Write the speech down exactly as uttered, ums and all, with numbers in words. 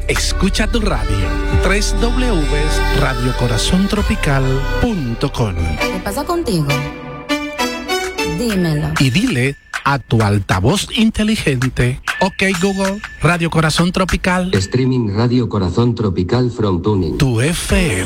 Escucha tu radio. tres w w punto radio corazón tropical punto com. ¿Qué pasa contigo? Dímelo. Y dile a tu altavoz inteligente: ok Google, Radio Corazón Tropical. Streaming Radio Corazón Tropical from Tuning. Tu F M.